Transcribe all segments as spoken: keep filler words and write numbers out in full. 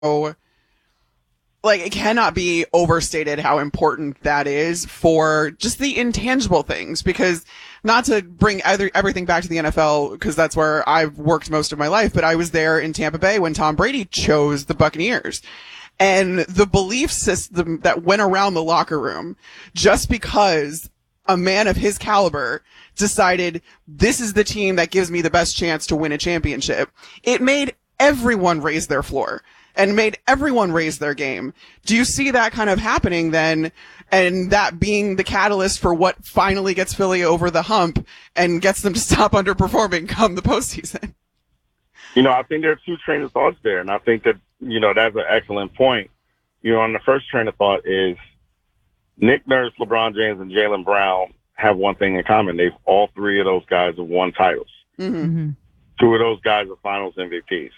like it cannot be overstated how important that is for just the intangible things, because not to bring other, everything back to the N F L, because that's where I've worked most of my life, but I was there in Tampa Bay when Tom Brady chose the Buccaneers. And the belief system that went around the locker room just because a man of his caliber decided this is the team that gives me the best chance to win a championship, it made everyone raise their floor and made everyone raise their game. Do you see that kind of happening then, and that being the catalyst for what finally gets Philly over the hump and gets them to stop underperforming come the postseason? You know, I think there are two train of thoughts there, and I think that, you know, that's an excellent point. You know, on the first train of thought is Nick Nurse, LeBron James, and Jaylen Brown have one thing in common. They've all three of those guys have won titles. Mm-hmm. Mm-hmm. Two of those guys are Finals M V Ps.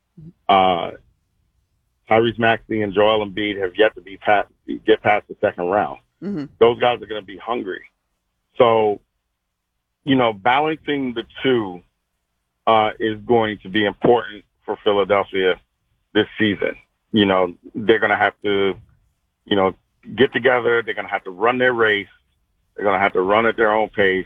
Uh, Tyrese Maxey and Joel Embiid have yet to be past, get past the second round. Mm-hmm. Those guys are going to be hungry. So, you know, balancing the two uh, is going to be important for Philadelphia this season. You know, they're going to have to, you know, get together. They're going to have to run their race. They're going to have to run at their own pace.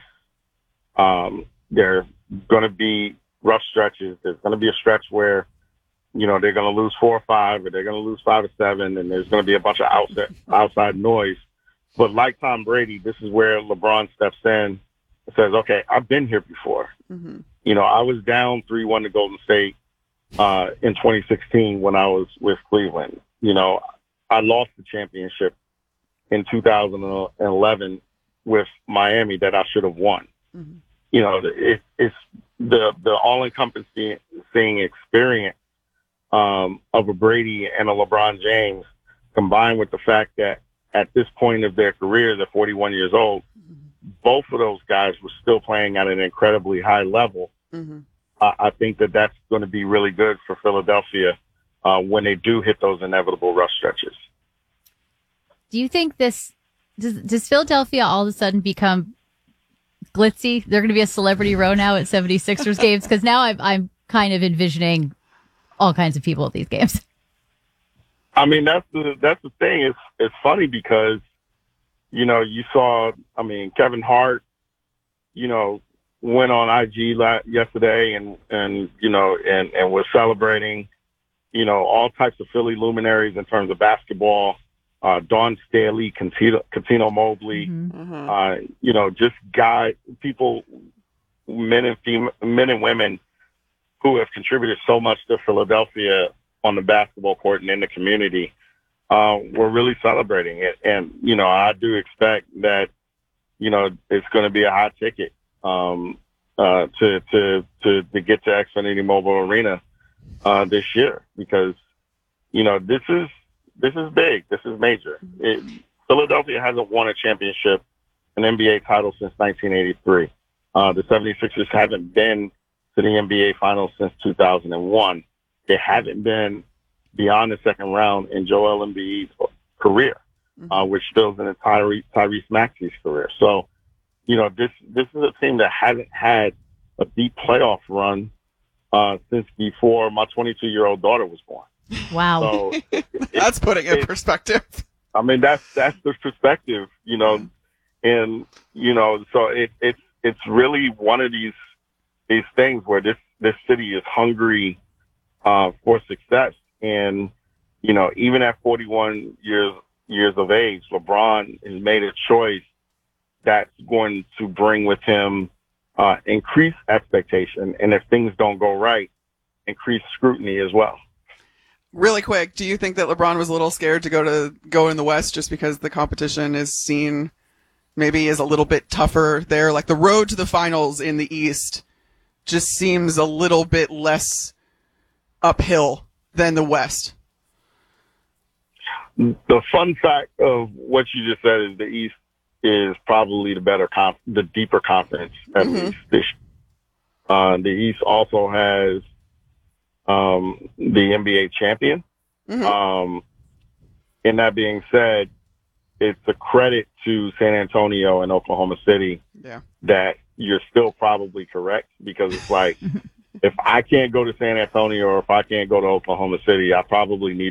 Um, there's going to be rough stretches. There's going to be a stretch where, you know, they're going to lose four or five, or they're going to lose five or seven, and there's going to be a bunch of outside, outside noise. But like Tom Brady, this is where LeBron steps in and says, okay, I've been here before. Mm-hmm. You know, I was down three one to Golden State uh, in twenty sixteen when I was with Cleveland. You know, I lost the championship in two thousand eleven with Miami that I should have won. Mm-hmm. You know, it, it's the, the all-encompassing experience Um, of a Brady and a LeBron James, combined with the fact that at this point of their career, they're forty-one years old, both of those guys were still playing at an incredibly high level. Mm-hmm. Uh, I think that that's going to be really good for Philadelphia uh, when they do hit those inevitable rough stretches. Do you think this, does, does Philadelphia all of a sudden become glitzy? They're going to be a celebrity row now at seventy-sixers games? Because now I'm, I'm kind of envisioning all kinds of people at these games. I mean, that's the that's the thing. It's it's funny because, you know, you saw, I mean, Kevin Hart, you know, went on I G yesterday and, and you know, and, and was celebrating, you know, all types of Philly luminaries in terms of basketball. Uh, Dawn Staley, Catino, Catino Mobley, Mm-hmm. uh, you know, just guy, people, men and fem- men and women who have contributed so much to Philadelphia on the basketball court and in the community. Uh, we're really celebrating it. And, you know, I do expect that, you know, it's going to be a hot ticket um, uh, to, to, to, to get to Xfinity Mobile Arena uh, this year because, you know, this is, this is big. This is major. It, Philadelphia hasn't won a championship, an N B A title since nineteen eighty-three. Uh, the seventy-sixers haven't been to the N B A Finals since two thousand one. They haven't been beyond the second round in Joel Embiid's career, mm-hmm. uh, which fills in Tyre- Tyrese Maxey's career. So, you know, this this is a team that hasn't had a deep playoff run uh, since before my twenty-two-year-old daughter was born. Wow. So it, that's putting it in perspective. I mean, that's that's the perspective, you know, and you know, so it, it's it's really one of these these things where this this city is hungry uh, for success, and you know, even at forty-one years years of age, LeBron has made a choice that's going to bring with him uh, increased expectation, and if things don't go right, increased scrutiny as well. Really quick, do you think that LeBron was a little scared to go to go in the West just because the competition is seen maybe as a little bit tougher there? Like the road to the finals in the East just seems a little bit less uphill than the West. The fun fact of what you just said is the East is probably the better, conf- the deeper conference at Mm-hmm. least. This, uh, the East also has um, the N B A champion. Mm-hmm. Um, and that being said, it's a credit to San Antonio and Oklahoma City yeah. that you're still probably correct because it's like if I can't go to San Antonio or if I can't go to Oklahoma City, I probably need